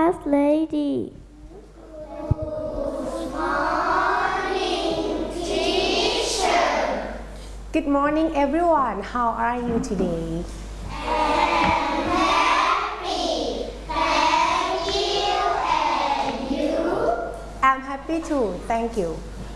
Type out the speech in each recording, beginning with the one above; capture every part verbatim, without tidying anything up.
class lady. Good morning, teacher. Good morning, everyone. How are you today? I'm happy. Thank you. And you? I'm happy too. Thank you.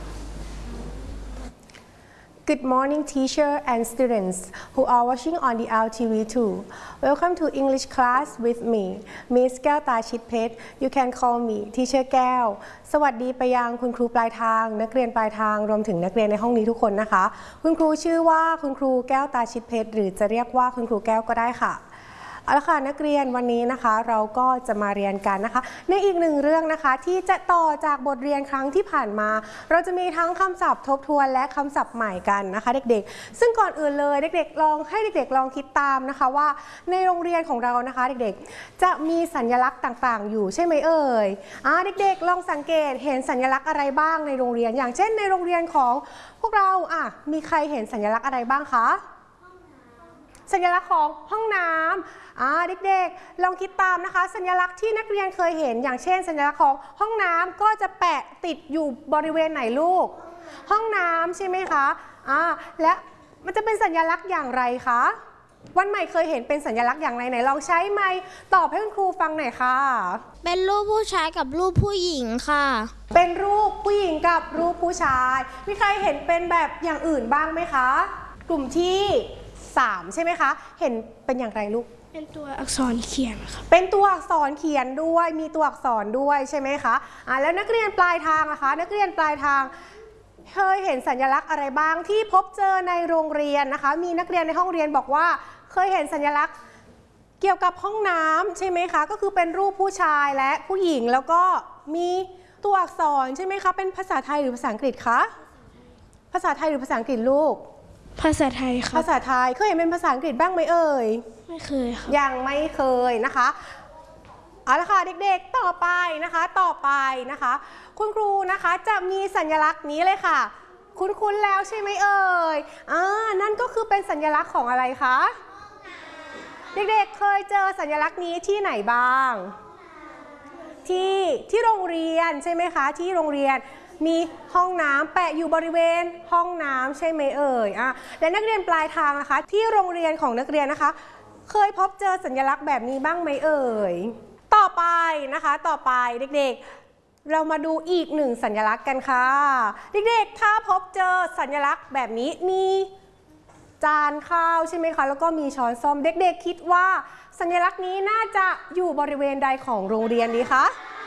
Good morning, teacher and students who are watching on the L T V too. Welcome to English class with me, Miss แก้วตาชิดเพชร You can call me Teacher แก้ว สวัสดีไปยังคุณครูปลายทางนักเรียนปลายทางรวมถึงนักเรียนในห้องนี้ทุกคนนะคะคุณครูชื่อว่าคุณครูแก้วตาชิดเพชรหรือจะเรียกว่าคุณครูแก้วก็ได้ค่ะเอาละค่ะนักเรียนวันนี้นะคะเราก็จะมาเรียนกันนะคะในอีกหนึ่งเรื่องนะคะที่จะต่อจากบทเรียนครั้งที่ผ่านมาเราจะมีทั้งคำศัพท์ทบทวนและคำศัพท์ใหม่กันนะคะเด็กๆซึ่งก่อนอื่นเลยเด็กๆลองให้เด็กๆลองคิดตามนะคะว่าในโรงเรียนของเรานะคะเด็กๆจะมีสัญลักษณ์ต่างๆอยู่ใช่ไหมเอ่ยอ่าเด็กๆลองสังเกตเห็นสัญลักษณ์อะไรบ้างในโรงเรียนอย่างเช่นในโรงเรียนของพวกเราอ่ะมีใครเห็นสัญลักษณ์อะไรบ้างคะสัญลักษณ์ของห้องน้ำอ่าเด็กๆลองคิดตามนะคะสัญลักษณ์ที่นักเรียนเคยเห็นอย่างเช่นสัญลักษณ์ของห้องน้ำก็จะแปะติดอยู่บริเวณไหนลูกห้องน้ำใช่ไหมคะอ่าและมันจะเป็นสัญลักษณ์อย่างไรคะวันใหม่เคยเห็นเป็นสัญลักษณ์อย่างไรไหนลองใช้ไมค์ตอบให้คุณครูฟังหน่อยค่ะเป็นรูปผู้ชายกับรูปผู้หญิงค่ะเป็นรูปผู้หญิงกับรูปผู้ชายมีใครเห็นเป็นแบบอย่างอื่นบ้างไหมคะกลุ่มที่สามใช่ไหมคะเห็นเป็นอย่างไรลูกเป็นตัวอักษรเขียนค่ะเป็นตัวอักษรเขียนด้วยมีตัวอักษรด้วยใช่ไหมคะอ่าแล้วนักเรียนปลายทางนะคะนักเรียนปลายทางเคยเห็นสัญลักษณ์อะไรบ้างที่พบเจอในโรงเรียนนะคะมีนักเรียนในห้องเรียนบอกว่าเคยเห็นสัญลักษณ์เกี่ยวกับห้องน้ำใช่ไหมคะก็คือเป็นรูปผู้ชายและผู้หญิงแล้วก็มีตัวอักษรใช่ไหมคะเป็นภาษาไทยหรือภาษาอังกฤษคะภาษาไทยหรือภาษาอังกฤษลูกภาษาไทยค่ะภาษาไทยเคยเห็นเป็นภาษาอังกฤษบ้างไหมเอ่ยไม่เคยค่ะยังไม่เคยนะคะเอาละค่ะเด็กๆต่อไปนะคะต่อไปนะคะคุณครูนะคะจะมีสัญลักษณ์นี้เลยค่ะคุ้นๆแล้วใช่ไหมเอ่ยอ่านั่นก็คือเป็นสัญลักษณ์ของอะไรคะเด็กๆเคยเจอสัญลักษณ์นี้ที่ไหนบ้างที่ที่โรงเรียนใช่ไหมคะที่โรงเรียนมีห้องน้ำแปะอยู่บริเวณห้องน้ำใช่ไหมเอ่ยอ่ะและนักเรียนปลายทางนะคะที่โรงเรียนของนักเรียนนะคะเคยพบเจอสัญลักษณ์แบบนี้บ้างไหมเอ่ยต่อไปนะคะต่อไปเด็กๆเรามาดูอีกหนึ่งสัญลักษณ์กันค่ะเด็กๆถ้าพบเจอสัญลักษณ์แบบนี้มีจานข้าวใช่ไหมคะแล้วก็มีช้อนส้อมเด็กๆคิดว่าสัญลักษณ์นี้น่าจะอยู่บริเวณใดของโรงเรียนดีคะ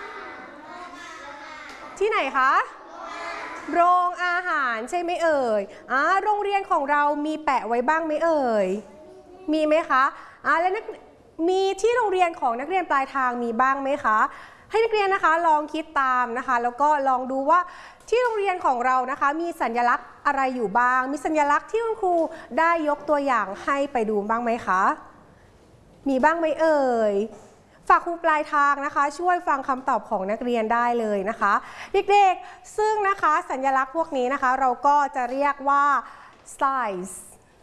ที่ไหนคะโรงอาหารใช่ไหมเอ่ยอ่าโรงเรียนของเรามีแปะไว้บ้างไหมเอ่ยมีไหมคะอ่าแล้วนักมีที่โรงเรียนของนักเรียนปลายทางมีบ้างไหมคะให้นักเรียนนะคะลองคิดตามนะคะแล้วก็ลองดูว่าที่โรงเรียนของเรานะคะมีสัญลักษณ์อะไรอยู่บ้างมีสัญลักษณ์ที่คุณครูได้ยกตัวอย่างให้ไปดูบ้างไหมคะมีบ้างไหมเอ่ยฝากครูปลายทางนะคะช่วยฟังคำตอบของนักเรียนได้เลยนะคะเด็กๆซึ่งนะคะสัญลักษณ์พวกนี้นะคะเราก็จะเรียกว่า size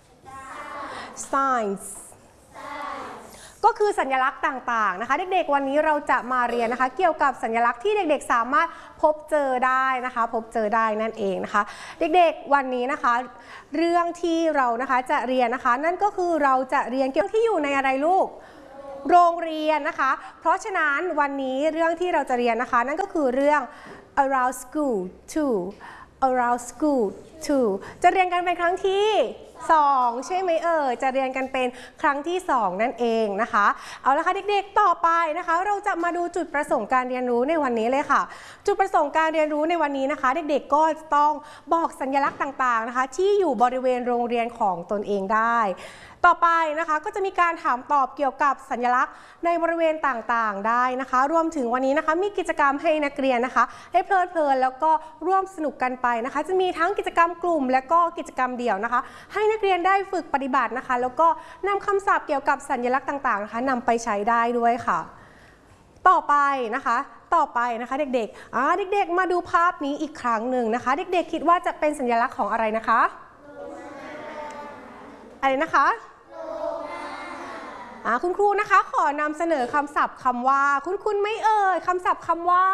size ก็คือสัญลักษณ์ต่างๆนะคะเด็กๆวันนี้เราจะมาเรียนนะคะเกี่ยวกับสัญลักษณ์ที่เด็กๆสามารถพบเจอได้นะคะพบเจอได้นั่นเองนะคะเด็กๆวันนี้นะคะเรื่องที่เรานะคะจะเรียนนะคะนั่นก็คือเราจะเรียนเกี่ยวกับที่อยู่ในอะไรลูกโรงเรียนนะคะเพราะฉะนั้นวันนี้เรื่องที่เราจะเรียนนะคะนั่นก็คือเรื่อง around school two around school two จะเรียนกันเป็นครั้งที่สองใช่ไหมเอ่ยจะเรียนกันเป็นครั้งที่สองนั่นเองนะคะเอาละค่ะเด็กๆต่อไปนะคะเราจะมาดูจุดประสงค์การเรียนรู้ในวันนี้เลยค่ะจุดประสงค์การเรียนรู้ในวันนี้นะคะเด็กๆก็ต้องบอกสัญลักษณ์ต่างๆนะคะที่อยู่บริเวณโรงเรียนของตนเองได้ต่อไปนะคะก็จะมีการถามตอบเกี่ยวกับสัญลักษณ์ในบริเวณต่างๆได้นะคะรวมถึงวันนี้นะคะมีกิจกรรมให้นักเรียนนะคะได้เพลิดเพลินแล้วก็ร่วมสนุกกันไปนะคะจะมีทั้งกิจกรรมกลุ่มและก็กิจกรรมเดี่ยวนะคะให้นักเรียนได้ฝึกปฏิบัตินะคะแล้วก็นำคำศัพท์เกี่ยวกับสัญลักษณ์ต่างๆนะคะนำไปใช้ได้ด้วยค่ะต่อไปนะคะต่อไปนะคะเด็กๆอ่าเด็กๆมาดูภาพนี้อีกครั้งหนึ่งนะคะเด็กๆคิดว่าจะเป็นสัญลักษณ์ของอะไรนะคะอะไรนะคะอ่าคุณครูนะคะขอนำเสนอคำศัพท์คำว่าคุณคุณไม่เอ่ยคำศัพท์คำว่า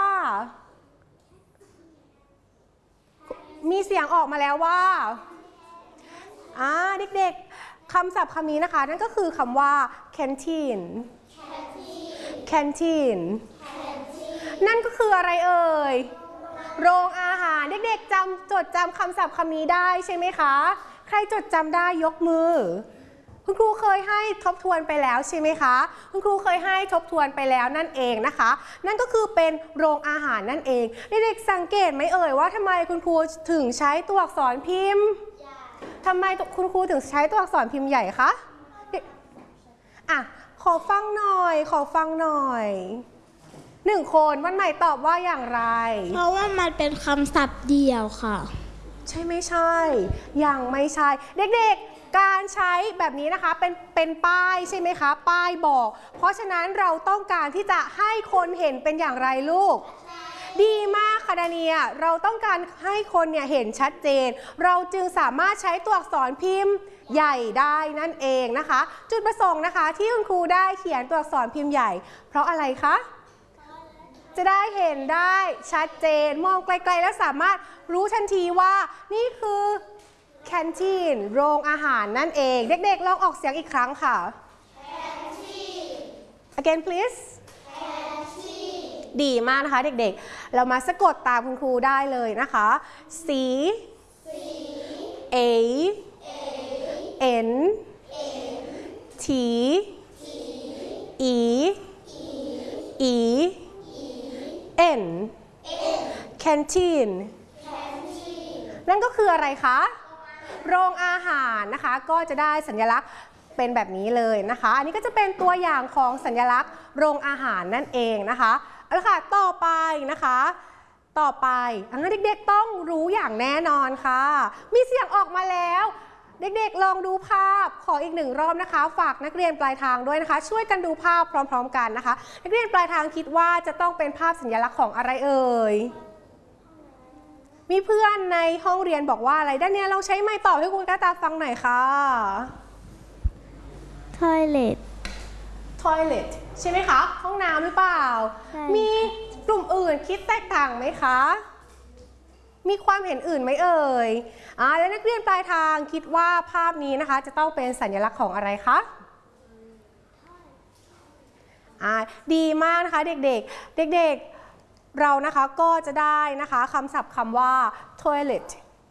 มีเสียงออกมาแล้วว่าอ่าเด็กๆคำศัพท์คำนี้นะคะนั่นก็คือคำว่า canteen canteen นั่นก็คืออะไรเอ่ยโรงอาหารเด็กๆจำจดจำคำศัพท์คำนี้ได้ใช่ไหมคะใครจดจำได้ยกมือคุณครูเคยให้ทบทวนไปแล้วใช่ไหมคะคุณครูเคยให้ทบทวนไปแล้วนั่นเองนะคะนั่นก็คือเป็นโรงอาหารนั่นเองเด็กๆสังเกตไหมเอ่ยว่าทำไมคุณครูถึงใช้ตัวอักษรพิมพ์ทำไมคุณครูถึงใช้ตัวอักษรพิมพ์ใหญ่คะอ่ะขอฟังหน่อยขอฟังหน่อยหนึ่งคนวันใหม่ตอบว่าอย่างไรเพราะว่ามันเป็นคำศัพท์เดียวค่ะใช่ไม่ใช่ยังไม่ใช่เด็กๆการใช้แบบนี้นะคะเป็นเป็นป้ายใช่ไหมคะป้ายบอกเพราะฉะนั้นเราต้องการที่จะให้คนเห็นเป็นอย่างไรลูกดีมากค่ะดาเนียเราต้องการให้คนเนี่ยเห็นชัดเจนเราจึงสามารถใช้ตัวอักษรพิมพ์ใหญ่ได้นั่นเองนะคะจุดประสงค์นะคะที่คุณครูได้เขียนตัวอักษรพิมพ์ใหญ่เพราะอะไรคะจะได้เห็นได้ชัดเจนมองไกลๆแล้วสามารถรู้ทันทีว่านี่คือ canteen โรงอาหารนั่นเองเด็กๆลองออกเสียงอีกครั้งค่ะ canteen again please canteen ดีมากนะคะเด็กๆเรามาสะกดตามคุณครูได้เลยนะคะ C A N T E E N canteen นั่นก็คืออะไรคะโรงอาหารนะคะก็จะได้สัญลักษณ์เป็นแบบนี้เลยนะคะอันนี้ก็จะเป็นตัวอย่างของสัญลักษณ์โรงอาหารนั่นเองนะคะเอาละค่ะต่อไปนะคะต่อไปอันนั้นเด็กๆต้องรู้อย่างแน่นอนค่ะมีเสียงออกมาแล้วเด็กๆลองดูภาพขออีกหนึ่งรอบนะคะฝากนักเรียนปลายทางด้วยนะคะช่วยกันดูภาพพร้อมๆกันนะคะนักเรียนปลายทางคิดว่าจะต้องเป็นภาพสัญลักษณ์ของอะไรเอ่ยมีเพื่อนในห้องเรียนบอกว่าอะไรด้านนี้ลองใช้ไมค์ตอบให้คุณกาตาฟังหน่อยค่ะ toilet toilet ใช่ไหมคะห้องน้ำหรือเปล่ามีกลุ่มอื่นคิดแตกต่างไหมคะมีความเห็นอื่นไหมเอ่ยอ่าแล้วนักเรียนปลายทางคิดว่าภาพนี้นะคะจะต้องเป็นสัญลักษณ์ของอะไรคะอ่าดีมากนะคะเด็กๆเด็กๆเรานะคะก็จะได้นะคะคำศัพท์คำว่า toilet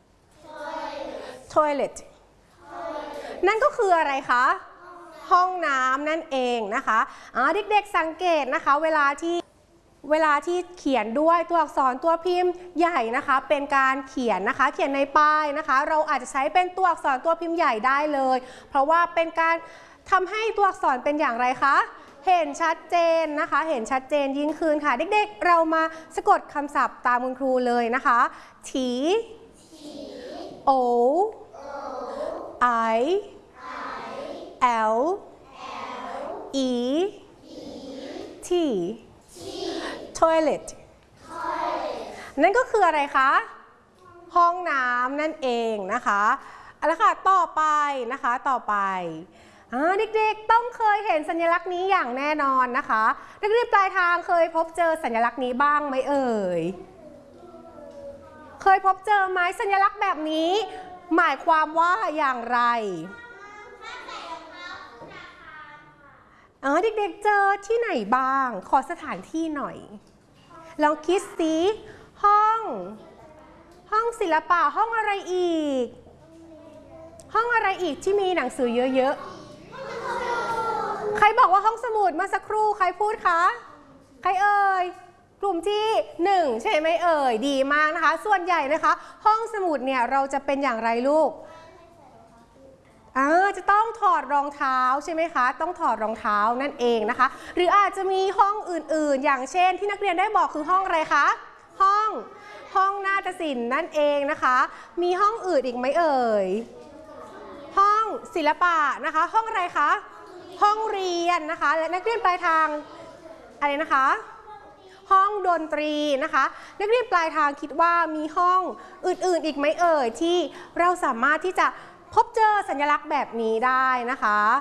toilet นั่นก็คืออะไรคะห้องน้ำนั่นเองนะคะอ่าเด็กๆสังเกตนะคะเวลาที่เวลาที่เขียนด้วยตัวอักษรตัวพิมพ์ใหญ่นะคะเป็นการเขียนนะคะเขียนในป้ายนะคะเราอาจจะใช้เป็นตัวอักษรตัวพิมพ์ใหญ่ได้เลยเพราะว่าเป็นการทำให้ตัวอักษรเป็นอย่างไรคะเห็นชัดเจนนะคะเห็นชัดเจนยิ่งขึ้นค่ะเด็กๆเรามาสะกดคำศัพท์ตามคุณครูเลยนะคะ T O I L E T toilet นั่นก็คืออะไรคะห้องน้ำนั่นเองนะคะเอาละค่ะต่อไปนะคะต่อไปเด็กๆต้องเคยเห็นสัญลักษณ์นี้อย่างแน่นอนนะคะนักเรียนปลายทางเคยพบเจอสัญลักษณ์นี้บ้างไหมเอ่ยเคยพบเจอไหมสัญลักษณ์แบบนี้หมายความว่าอย่างไรอ๋อเด็กๆเจอที่ไหนบ้างขอสถานที่หน่อยลองคิดสิห้องห้องศิลปะห้องอะไรอีกห้องอะไรอีกที่มีหนังสือเยอะๆใครบอกว่าห้องสมุดเมื่อสักครู่ใครพูดคะใครเอ่ยกลุ่มที่หนึ่งใช่ไหมเอ่ยดีมากนะคะส่วนใหญ่นะคะห้องสมุดเนี่ยเราจะเป็นอย่างไรลูกอ่าจะต้องถอดรองเท้าใช่ไหมคะต้องถอดรองเท้านั่นเองนะคะหรืออาจจะมีห้องอื่นๆอย่างเช่นที่นักเรียนได้บอกคือห้องอะไรคะห้องห้องนาฏศิลป์นั่นเองนะคะมีห้องอื่นอีกไหมเอ่ยห้องศิลปะนะคะห้องอะไรคะห้องเรียนนะคะและนักเรียนปลายทางอะไรนะคะห้องดนตรีนะคะนักเรียนปลายทางคิดว่ามีห้องอื่นๆอีกไหมเอ่ยที่เราสามารถที่จะพบเจอสัญลักษณ์แบบนี้ได้นะคะ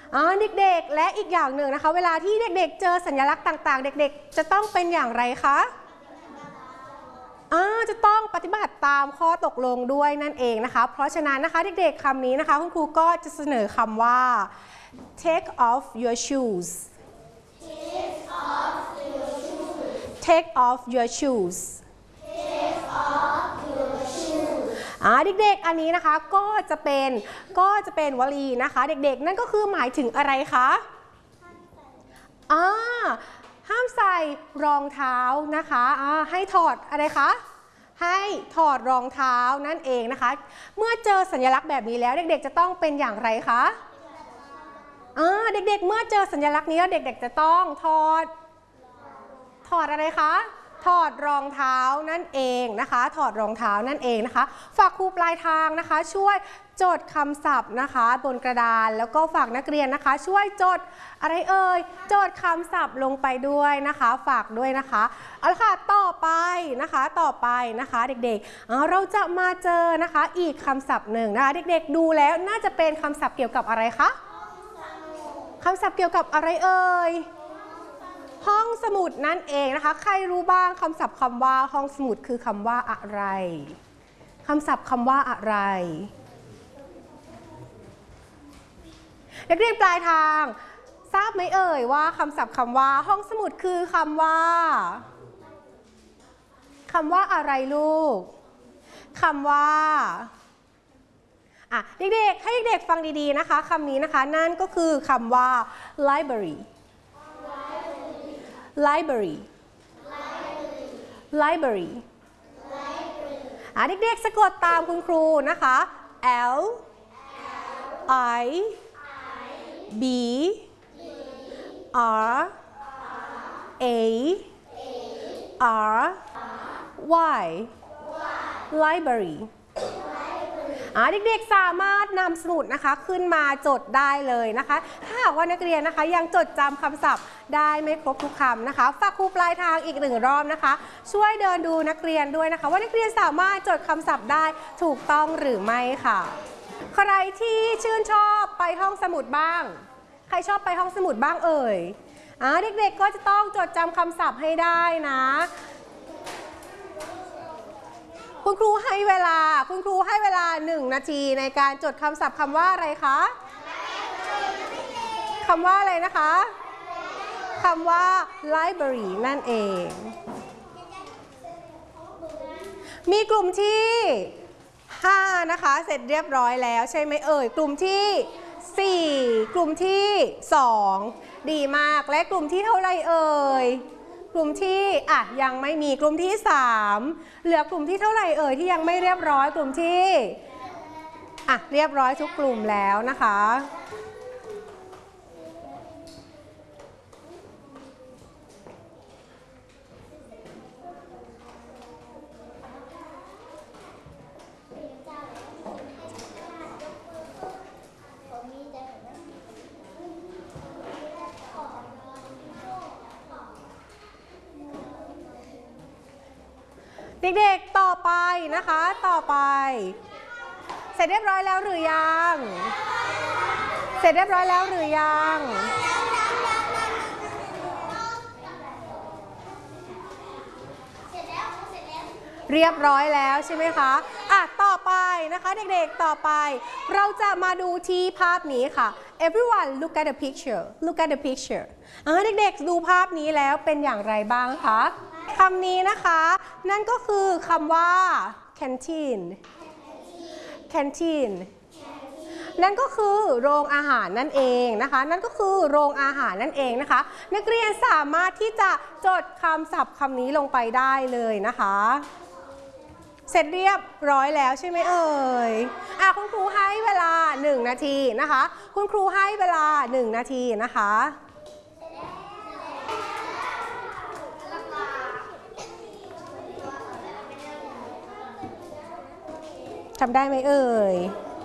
อ่าเด็กๆและอีกอย่างหนึ่งนะคะเวลาที่เด็กๆเจอสัญลักษณ์ต่างๆเด็กๆจะต้องเป็นอย่างไรคะอ่าจะต้องปฏิบัติตามข้อตกลงด้วยนั่นเองนะคะเพราะฉะนั้นนะคะเด็กๆคำนี้นะคะคุณครูก็จะเสนอคำว่า take off your shoes Take off your shoes. take off your shoes Take off your shoes. อ่าเด็กๆอันนี้นะคะก็จะเป็นก็จะเป็นวลีนะคะเด็กๆนั่นก็คือหมายถึงอะไรคะอ่าห้ามใส่รองเท้านะคะอ่าให้ถอดอะไรคะให้ถอดรองเท้านั่นเองนะคะเมื่อเจอสัญลักษณ์แบบนี้แล้วเด็กๆจะต้องเป็นอย่างไรคะอ่าเด็กๆเมื่อเจอสัญลักษณ์นี้แล้วเด็กๆจะต้องถอดถอดอะไรคะถอดรองเท้านั่นเองนะคะถอดรองเท้านั่นเองนะคะฝากครูปลายทางนะคะช่วยจดคำศัพท์นะคะบนกระดานแล้วก็ฝากนักเรียนนะคะช่วยจดอะไรเอ่ยจดคำศัพท์ลงไปด้วยนะคะฝากด้วยนะคะเอาละค่ะต่อไปนะคะต่อไปนะคะเด็กๆเราจะมาเจอนะคะอีกคำศัพท์หนึ่งนะคะเด็กๆดูแล้วน่าจะเป็นคำศัพท์เกี่ยวกับอะไรคะคำศัพท์เกี่ยวกับอะไรเอ่ยห้องสมุดนั่นเองนะคะใครรู้บ้างคำศัพท์คำว่าห้องสมุดคือคำว่าอะไรคำศัพท์คำว่าอะไรนักเรียนปลายทางทราบไหมเอ่ยว่าคำศัพท์คำว่าห้องสมุดคือคำว่าคำว่าอะไรลูกคำว่าอ่ะเด็กๆให้เด็กๆฟังดีๆนะคะคำนี้นะคะนั่นก็คือคำว่า library library library อ่ะเด็กๆสะกดตามคุณครูนะคะ L I B R A R Y library อ่าเด็กๆสามารถนำสมุดนะคะขึ้นมาจดได้เลยนะคะถ้าหากว่านักเรียนนะคะยังจดจำคำศัพท์ได้ไม่ครบทุกคำนะคะฝากครูปลายทางอีกหนึ่งรอบนะคะช่วยเดินดูนักเรียนด้วยนะคะว่านักเรียนสามารถจดคำศัพท์ได้ถูกต้องหรือไม่ค่ะใครที่ชื่นชอบไปห้องสมุดบ้างใครชอบไปห้องสมุดบ้างเอ่ยอ่าเด็กๆก็จะต้องจดจำคำศัพท์ให้ได้นะคุณครูให้เวลาคุณครูให้เวลาหนึ่งนาทีในการจดคำศัพท์คำว่าอะไรคะคำว่าอะไรนะคะคำว่า library นั่นเองมีกลุ่มที่ห้านะคะเสร็จเรียบร้อยแล้วใช่ไหมเอ่ยกลุ่มที่สี่กลุ่มที่สองดีมากและกลุ่มที่เท่าไรเอ่ยกลุ่มที่อ่ะยังไม่มีกลุ่มที่สามเหลือกลุ่มที่เท่าไหร่เอ่ยที่ยังไม่เรียบร้อยกลุ่มที่อ่ะเรียบร้อยทุกกลุ่มแล้วนะคะเด็กๆต่อไปนะคะต่อไปเสร็จเรียบร้อยแล้วหรือยังเสร็จเรียบร้อยแล้วหรือยังเรียบร้อยแล้วใช่ไหมคะอ่ะต่อไปนะคะเด็กๆต่อไปเราจะมาดูที่ภาพนี้ค่ะ everyone look at the picture look at the picture อ่ะเด็กๆดูภาพนี้แล้วเป็นอย่างไรบ้างคะคำนี้นะคะนั่นก็คือคำว่า canteen canteen นั่นก็คือโรงอาหารนั่นเองนะคะนั่นก็คือโรงอาหารนั่นเองนะคะนักเรียนสามารถที่จะจดคำศัพท์คำนี้ลงไปได้เลยนะคะเสร็จเรียบร้อยแล้วใช่ไหมเอ่ยอ่ะคุณครูให้เวลาหนึ่งนาทีนะคะคุณครูให้เวลาหนึ่งนาทีนะคะทำได้ไหมเอ่ย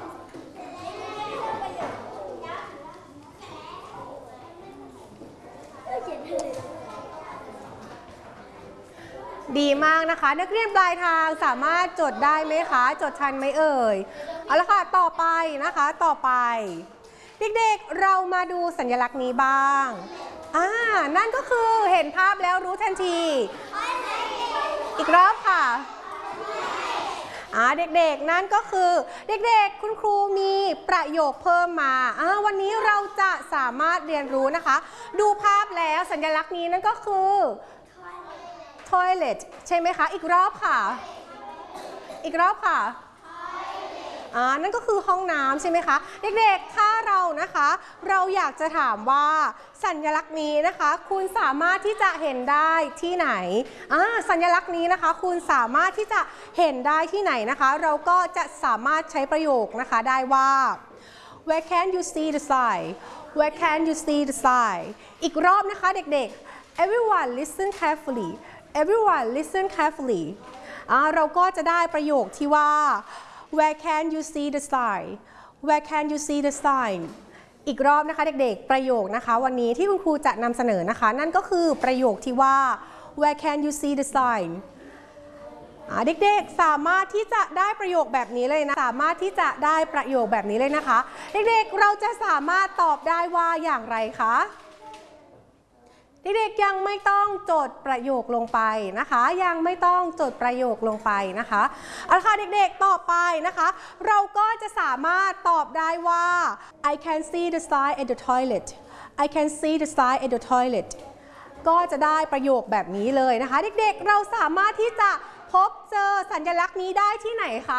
ดีมากนะคะนักเรียนปลายทางสามารถจดได้ไหมคะจดทันไหมเอ่ยเอาละค่ะต่อไปนะคะต่อไปเเด็กๆเรามาดูสัญลักษณ์นี้บ้างอ่านั่นก็คือเห็นภาพแล้วรู้ทันทีอีกรอบค่ะอ่าเด็กๆนั่นก็คือเด็กๆคุณครูมีประโยคเพิ่มมาอ่าวันนี้เราจะสามารถเรียนรู้นะคะดูภาพแล้วสัญลักษณ์นี้นั่นก็คือ toilet ใช่ไหมคะอีกรอบค่ะอีกรอบค่ะอ่านั่นก็คือห้องน้ำใช่ไหมคะเด็กๆถ้าเรานะคะเราอยากจะถามว่าสัญลักษณ์นี้นะคะคุณสามารถที่จะเห็นได้ที่ไหนอ่าสัญลักษณ์นี้นะคะคุณสามารถที่จะเห็นได้ที่ไหนนะคะเราก็จะสามารถใช้ประโยคนะคะได้ว่า Where can you see the sign Where can you see the sign อีกรอบนะคะเด็กๆ Everyone listen carefully Everyone listen carefully อ่าเราก็จะได้ประโยคที่ว่าWhere can you see the sign Where can you see the sign อีกรอบนะคะเด็กๆประโยคนะคะวันนี้ที่คุณครูจะนำเสนอนะคะนั่นก็คือประโยคที่ว่า Where can you see the sign เด็กๆสามารถที่จะได้ประโยคแบบนี้เลยนะสามารถที่จะได้ประโยคแบบนี้เลยนะคะเด็กๆเราจะสามารถตอบได้ว่าอย่างไรคะเด็กๆยังไม่ต้องจดประโยคลงไปนะคะยังไม่ต้องจดประโยคลงไปนะคะเอาละค่ะเด็กๆต่อไปนะคะเราก็จะสามารถตอบได้ว่า I can see the sign at the toilet I can see the sign at the toilet ก็จะได้ประโยคแบบนี้เลยนะคะเด็กๆเราสามารถที่จะพบเจอสัญลักษณ์นี้ได้ที่ไหนคะ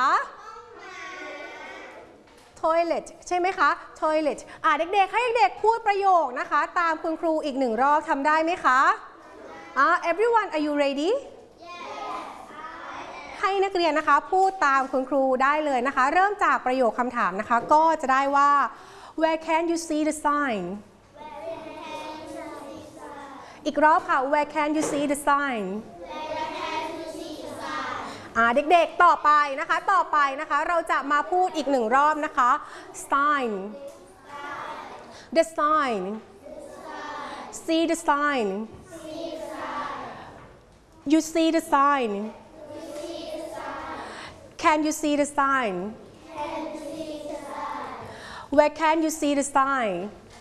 toilet ใช่ไหมคะ toilet อ่าเด็กๆให้เด็กๆพูดประโยคนะคะตามคุณครูอีกหนึ่งรอบทำได้ไหมคะอ่า everyone are you ready yes ให้นักเรียนนะคะพูดตามคุณครูได้เลยนะคะเริ่มจากประโยคคำถามนะคะก็จะได้ว่า where can you see the sign อีกรอบค่ะ where can you see the signอ่าเด็กๆต่อไปนะคะต่อไปนะคะเราจะมาพูดอีกหนึ่งรอบนะคะ sign the sign see the sign you see the sign can you see the sign where can you see the sign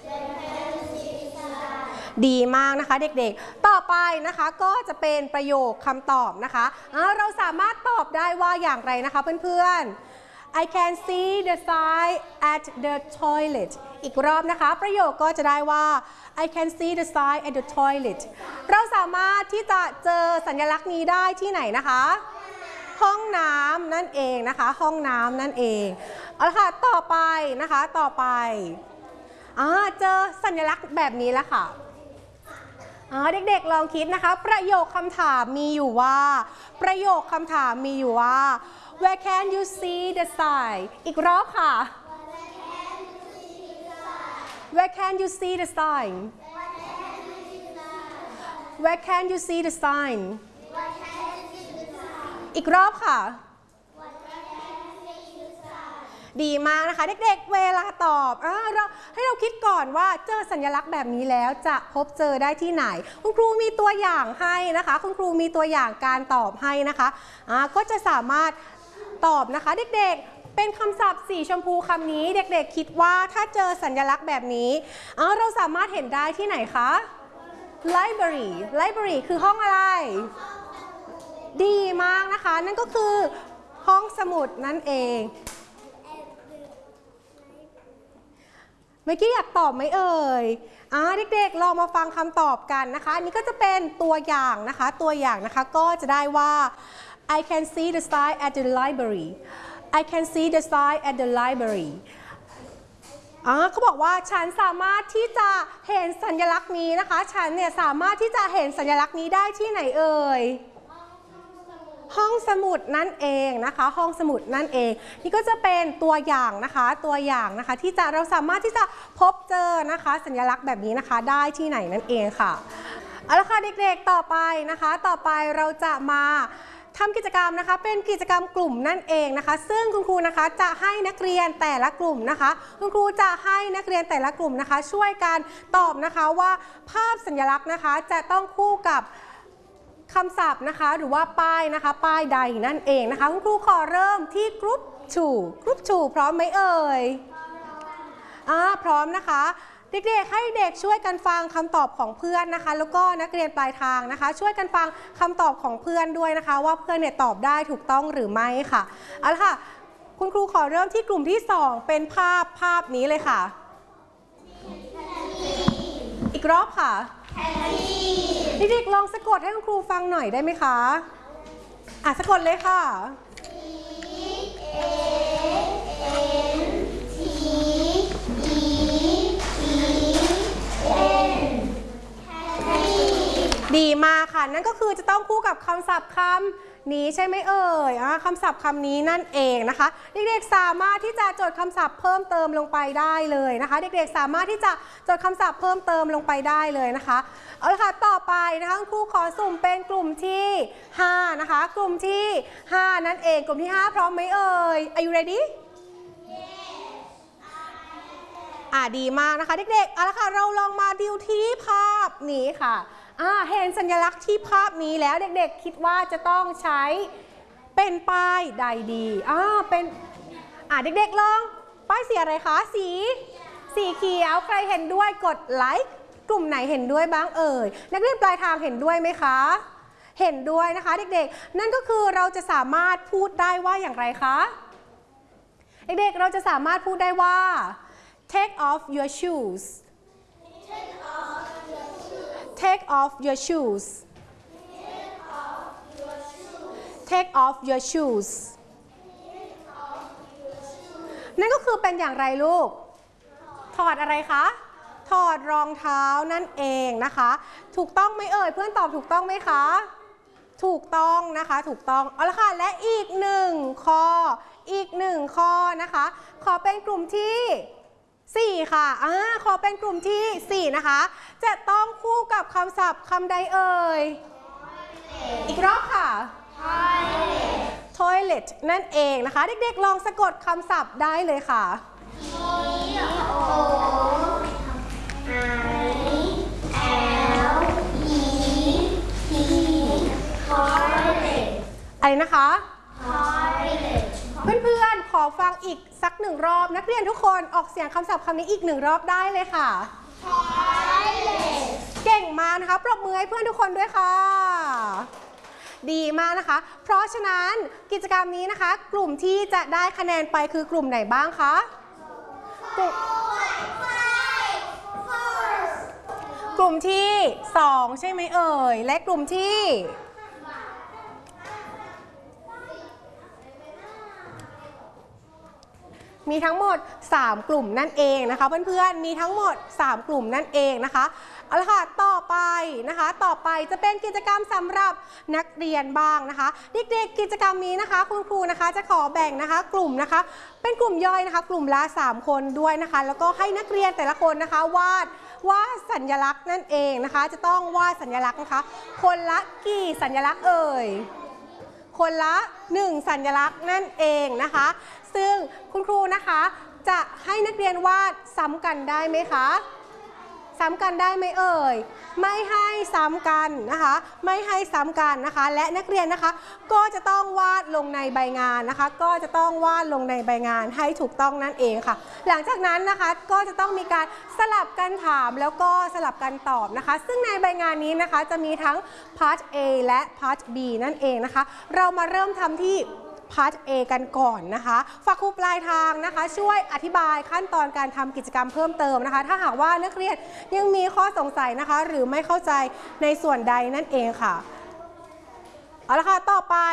ดีมากนะคะเด็กๆต่อไปนะคะก็จะเป็นประโยคคำตอบนะคะเราสามารถตอบได้ว่าอย่างไรนะคะเพื่อนๆ I can see the sign at the toilet อีกรอบนะคะประโยคก็จะได้ว่า I can see the sign at the toilet เราสามารถที่จะเจอสัญลักษณ์นี้ได้ที่ไหนนะคะห้องน้ำนั่นเองนะคะห้องน้ำนั่นเองเอาละค่ะต่อไปนะคะต่อไปอ่าเจอสัญลักษณ์แบบนี้แล้วค่ะเด็กๆลองคิดนะคะประโยคคำถามมีอยู่ว่าประโยคคำถามมีอยู่ว่า Where can you see the sign อีกรอบค่ะ Where can you see the sign Where can you see the sign อีกรอบค่ะดีมากนะคะเด็กๆเวลาตอบเออเราให้เราคิดก่อนว่าเจอสัญลักษณ์แบบนี้แล้วจะพบเจอได้ที่ไหนคุณครูมีตัวอย่างให้นะคะคุณครูมีตัวอย่างการตอบให้นะคะอ่าก็จะสามารถตอบนะคะเด็กๆเป็นคำศัพท์สีชมพูคำนี้เด็กๆคิดว่าถ้าเจอสัญลักษณ์แบบนี้อ่าเราสามารถเห็นได้ที่ไหนคะ library library คือห้องอะไรดีมากนะคะนั่นก็คือห้องสมุดนั่นเองเมื่อกี้อยากตอบไหมเอ่ยอ่าเด็กๆลองมาฟังคำตอบกันนะคะอันนี้ก็จะเป็นตัวอย่างนะคะตัวอย่างนะคะก็จะได้ว่า I can see the sign at the library I can see the sign at the library อ่าเขาบอกว่าฉันสามารถที่จะเห็นสัญลักษณ์นี้นะคะฉันเนี่ยสามารถที่จะเห็นสัญลักษณ์นี้ได้ที่ไหนเอ่ยห้องสมุดนั่นเองนะคะห้องสมุดนั่นเองนี่ก็จะเป็นตัวอย่างนะคะตัวอย่างนะคะที่จะเราสามารถที่จะพบเจอนะคะสัญลักษณ์แบบนี้นะคะได้ที่ไหนนั่นเองค่ะเอาละค่ะเด็กๆต่อไปนะคะต่อไปเราจะมาทำกิจกรรมนะคะเป็นกิจกรรมกลุ่มนั่นเองนะคะซึ่งคุณครูนะคะจะให้นักเรียนแต่ละกลุ่มนะคะคุณครูจะให้นักเรียนแต่ละกลุ่มนะคะช่วยกันตอบนะคะว่าภาพสัญลักษณ์นะคะจะต้องคู่กับคำศัพท์นะคะหรือว่าป้ายนะคะป้ายใดนั่นเองนะคะคุณครูขอเริ่มที่กรุ๊ปทูกรุ๊ปทูพร้อมไหมเอ่ยอ่าพร้อมนะคะเด็กๆให้เด็กช่วยกันฟังคำตอบของเพื่อนนะคะแล้วก็นักเรียนปลายทางนะคะช่วยกันฟังคำตอบของเพื่อนด้วยนะคะว่าเพื่อนเนี่ยตอบได้ถูกต้องหรือไม่ค่ะเอาละค่ะคุณครูขอเริ่มที่กลุ่มที่สองเป็นภาพภาพนี้เลยค่ะอีกรอบค่ะเด็กๆลองสะกดให้คุณครูฟังหน่อยได้ไหมคะอ่ะสะกดเลยค่ะดีมากค่ะนั่นก็คือจะต้องคู่กับคำศัพท์คำนี้ใช่ไหมเอ่ยอ่ะคำศัพท์คำนี้นั่นเองนะคะเด็กๆสามารถที่จะจดคำศัพท์เพิ่มเติมลงไปได้เลยนะคะเด็กๆสามารถที่จะจดคำศัพท์เพิ่มเติมลงไปได้เลยนะคะเอาละค่ะต่อไปนะคะครูขอสุ่มเป็นกลุ่มที่ห้านะคะกลุ่มที่ห้านั่นเองกลุ่มที่ห้าพร้อมไหมเอ่ย Are you ready อ่าดีมากนะคะเด็กๆเอาละค่ะเราลองมาดูที่ภาพนี้ค่ะอ่าเห็นสัญลักษณ์ที่ภาพนี้แล้วเด็กๆคิดว่าจะต้องใช้เป็นป้ายใดดีอ่าเป็นอ่าเด็กๆลองป้ายสีอะไรคะสีสีเขียวใครเห็นด้วยกดไลค์กลุ่มไหนเห็นด้วยบ้างเอ่ยนักเรียนปลายทางเห็นด้วยไหมคะเห็นด้วยนะคะเด็กๆนั่นก็คือเราจะสามารถพูดได้ว่าอย่างไรคะเด็กๆเราจะสามารถพูดได้ว่า take off your shoes take off your shoes take off your shoes นั่นก็คือเป็นอย่างไรลูกถอดอะไรคะถอดรองเท้านั่นเองนะคะถูกต้องไหมเอ่ยเพื่อนตอบถูกต้องไหมคะถูกต้องนะคะถูกต้องเอาละค่ะและอีกหนึ่งข้ออีกหนึ่งข้อนะคะขอเป็นกลุ่มที่สี่ค่ะอ่าขอเป็นกลุ่มที่สี่นะคะจะต้องคู่กับคำศัพท์คำใดเอ่ยอีกรอบค่ะ toilet นั่นเองนะคะเด็กๆลองสะกดคำศัพท์ได้เลยค่ะอะไรนะคะเพื่อนๆขอฟังอีกสักหนึ่งรอบนักเรียนทุกคนออกเสียงคำศัพท์คำนี้อีกหนึ่งรอบได้เลยค่ะเก่งมากนะคะปรบมือให้เพื่อนทุกคนด้วยค่ะดีมากนะคะเพราะฉะนั้นกิจกรรมนี้นะคะกลุ่มที่จะได้คะแนนไปคือกลุ่มไหนบ้างคะกลุ่มกลุ่มที่สองใช่ไหมเอ่ยและกลุ่มที่มีทั้งหมดสามกลุ่มนั่นเองนะคะเพื่อนๆมีทั้งหมดสามกลุ่มนั่นเองนะคะเอาละค่ะต่อไปนะคะต่อไปจะเป็นกิจกรรมสำหรับนักเรียนบ้างนะคะเด็กๆกิจกรรมนี้นะคะคุณครูนะคะจะขอแบ่งนะคะกลุ่มนะคะเป็นกลุ่มย่อยนะคะกลุ่มละสามคนด้วยนะคะแล้วก็ให้นักเรียนแต่ละคนนะคะวาดวาดสัญลักษณ์นั่นเองนะคะจะต้องวาดสัญลักษณ์นะคะคนละกี่สัญลักษณ์เอ่ยคนละหนึ่งสัญลักษณ์นั่นเองนะคะซึ่งคุณครูนะคะจะให้นักเรียนวาดซ้ำกันได้ไหมคะซ้ำกันได้ไหมเอ่ยไม่ให้ซ้ำกันนะคะไม่ให้ซ้ำกันนะคะและนักเรียนนะคะก็จะต้องวาดลงในใบงานนะคะก็จะต้องวาดลงในใบงานให้ถูกต้องนั่นเองค่ะหลังจากนั้นนะคะก็จะต้องมีการสลับกันถามแล้วก็สลับกันตอบนะคะซึ่งในใบงานนี้นะคะจะมีทั้ง Part A และ Part B นั่นเองนะคะเรามาเริ่มทำที่พาร์ท A กันก่อนนะคะฝากครูปลายทางนะคะช่วยอธิบายขั้นตอนการทำกิจกรรมเพิ่มเติมนะคะถ้าหากว่านักเรียนยังมีข้อสงสัยนะคะหรือไม่เข้าใจในส่วนใดนั่นเองค่ะเอาละค่ะต่อไป